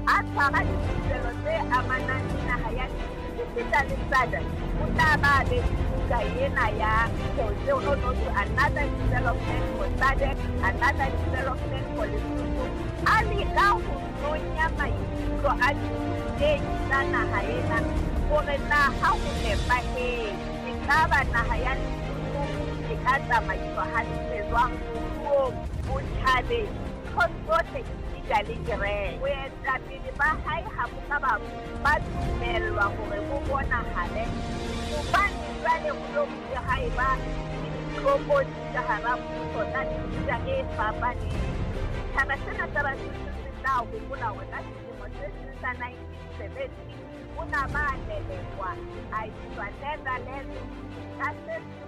a tshwara ditirelo tse amanang le naha ya esita le SADC o tla ba le buka ena ya Jose Onoto, another development for SADC, another development for Lesotho, a leka ho nonya maikutlo a diteng tsa naha ena hore na ha ho nepahetse ekaba naha ya Lesotho e ka tsamaiswa hantle jwang moruong, botjhabeng, tsohle le kereke. Boetapele ba hae ha bo ka ba dumellwa hore bo bonahale hobane jwale ho lokile haeba ditlokodi ka hara puso tsa mefuta e fapaneng. Setjhaba sena sa Basotho se tla hopola hore ka selemo se seng sa 1970 ona ba lelekwa a iswa Netherlands ka se